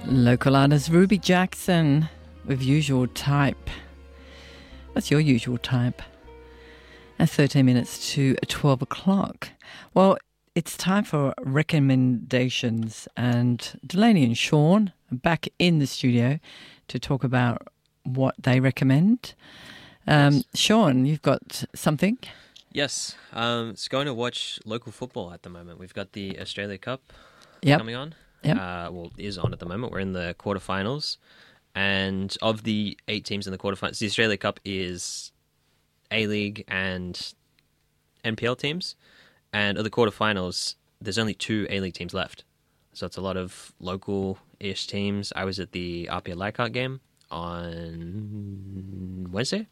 Local artist Ruby Jackson with Usual Type. What's your usual type? At 13 minutes to 12 o'clock. Well, it's time for recommendations, and Delaney and Sean are back in the studio to talk about what they recommend. Yes. Sean, you've got something? Yes. It's going to watch local football at the moment. We've got the Australia Cup coming on. Yep. Well, it is on at the moment. We're in the quarterfinals. And of the 8 teams in the quarterfinals, the Australia Cup is A-League and NPL teams. And of the quarterfinals, there's only 2 A-League teams left. So it's a lot of local-ish teams. I was at the RPA Leichhardt game on Wednesday.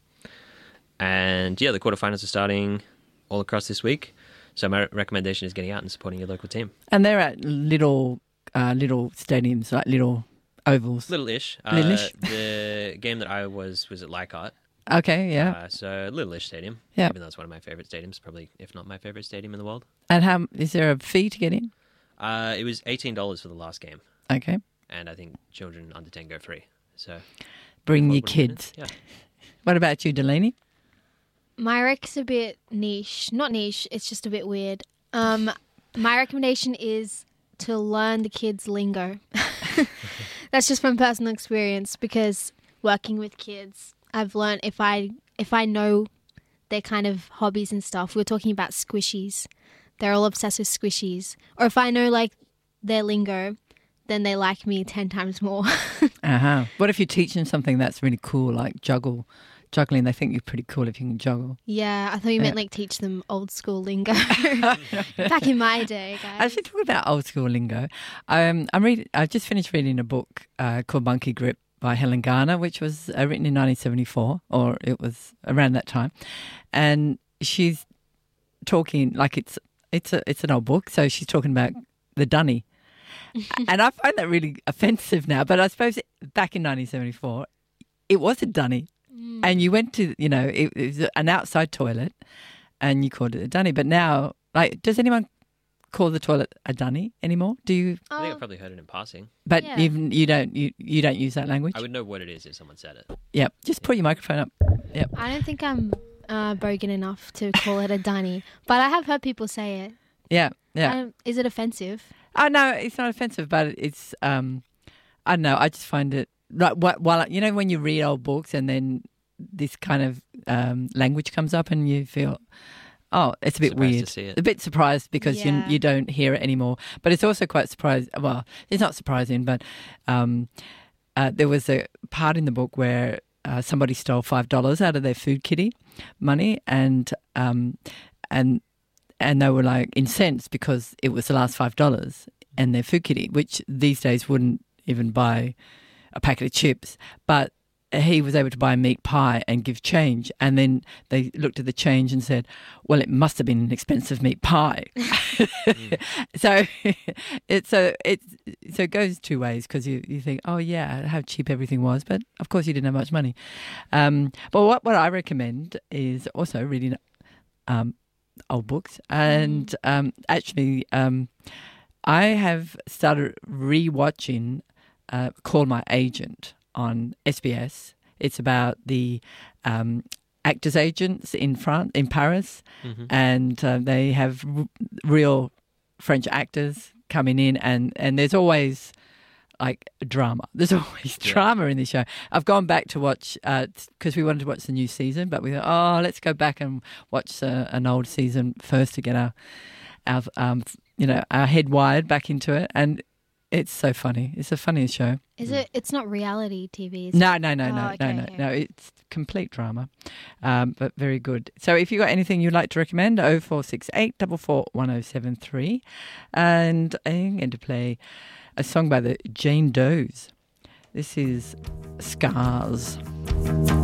And yeah, the quarterfinals are starting all across this week. So my recommendation is getting out and supporting your local team. And they're at little stadiums, like little ovals. Little-ish. Little-ish? The game that I was at Leichhardt. Okay, yeah. So little-ish stadium. Yeah. Even though it's one of my favourite stadiums, probably, if not my favourite stadium in the world. And how is there a fee to get in? It was $18 for the last game. Okay. And I think children under 10 go free. So Bring your what would it kids. be? Yeah. What about you, Delaney? My rec's a bit niche. Not niche, it's just a bit weird. My recommendation is to learn the kids' lingo. That's just from personal experience, because working with kids, I've learned if I know their kind of hobbies and stuff. We were talking about squishies. They're all obsessed with squishies. Or if I know like their lingo, then they like me 10 times more. Uh-huh. What if you teach them something that's really cool, like juggling? They think you're pretty cool if you can juggle. Yeah, I thought you meant like teach them old school lingo. Back in my day, guys. Actually, talking about old school lingo, I've just finished reading a book called Monkey Grip by Helen Garner, which was written in 1974, or it was around that time, and she's talking like it's an old book, so she's talking about the dunny, and I find that really offensive now. But I suppose back in 1974, it was a dunny. And you went to, it was an outside toilet and you called it a dunny. But now, like, does anyone call the toilet a dunny anymore? Do you? I think I've probably heard it in passing. But Yeah. you don't use that language? I would know what it is if someone said it. Yep. Just put your microphone up. Yep. I don't think I'm bogan enough to call it a dunny, but I have heard people say it. Yeah. Yeah. Is it offensive? Oh, no, it's not offensive, but it's, I don't know, I just find it, like, while when you read old books and then this kind of language comes up and you feel, oh, it's a bit Surprised weird. to see it. A bit surprised because Yeah. you don't hear it anymore. But it's also quite surprising. Well, it's not surprising, but there was a part in the book where somebody stole $5 out of their food kitty money, and they were like incensed because it was the last $5 and their food kitty, which these days wouldn't even buy a packet of chips, but he was able to buy a meat pie and give change. And then they looked at the change and said, well, it must have been an expensive meat pie. So it goes two ways, because you think, oh, yeah, how cheap everything was. But, of course, you didn't have much money. But what I recommend is also reading old books. And actually, I have started rewatching Call My Agent on SBS. It's about the actors' agents in Paris, and they have real French actors coming in, and there's always like drama. There's always drama in this show. I've gone back to watch because we wanted to watch the new season, but we thought, oh, let's go back and watch an old season first to get our head wired back into it. And it's so funny. It's the funniest show. Is it? It's not reality TV. No. Okay. It's complete drama, but very good. So if you've got anything you'd like to recommend, 0468 44 1073. And I'm going to play a song by the Jane Does. This is Scars.